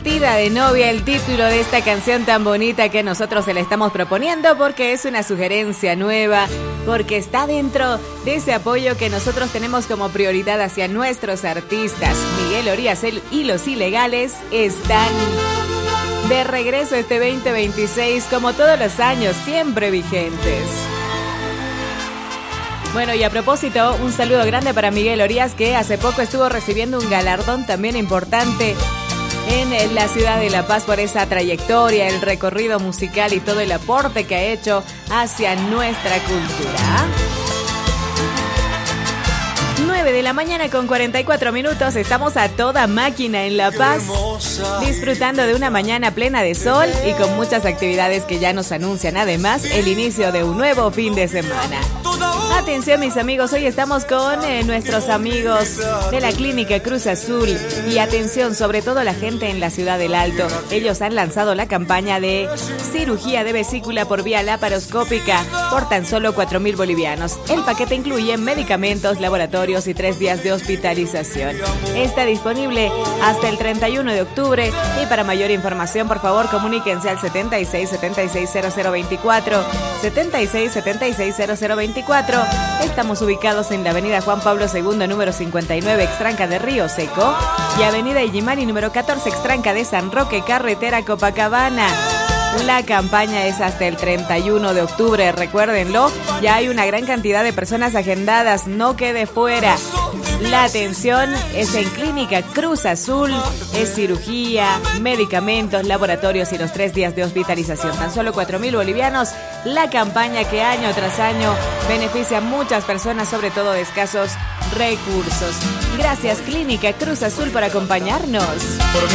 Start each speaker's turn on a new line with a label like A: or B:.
A: Vestida de novia, el título de esta canción tan bonita que nosotros se la estamos proponiendo porque es una sugerencia nueva, porque está dentro de ese apoyo que nosotros tenemos como prioridad hacia nuestros artistas. Miguel Orías y Los Ilegales están de regreso este 2026, como todos los años, siempre vigentes. Bueno, y a propósito, un saludo grande para Miguel Orías, que hace poco estuvo recibiendo un galardón también importante en la ciudad de La Paz por esa trayectoria, el recorrido musical y todo el aporte que ha hecho hacia nuestra cultura. 9 de la mañana con 44 minutos, estamos a toda máquina en La Paz, disfrutando de una mañana plena de sol y con muchas actividades que ya nos anuncian además el inicio de un nuevo fin de semana. Atención mis amigos, hoy estamos con nuestros amigos de la Clínica Cruz Azul y atención sobre todo la gente en la ciudad del Alto. Ellos han lanzado la campaña de cirugía de vesícula por vía laparoscópica por tan solo 4.000 bolivianos. El paquete incluye medicamentos, laboratorios y 3 días de hospitalización. Está disponible hasta el 31 de octubre y para mayor información por favor comuníquense al 76 76 0024, 76 76 0024. Estamos ubicados en la avenida Juan Pablo II, número 59, Extranca de Río Seco, y avenida Illimani, número 14, Extranca de San Roque, carretera Copacabana. La campaña es hasta el 31 de octubre, recuérdenlo, ya hay una gran cantidad de personas agendadas, no quede fuera. La atención es en Clínica Cruz Azul, es cirugía, medicamentos, laboratorios y los 3 días de hospitalización. Tan solo 4.000 bolivianos, la campaña que año tras año beneficia a muchas personas, sobre todo de escasos recursos. Gracias Clínica Cruz Azul por acompañarnos.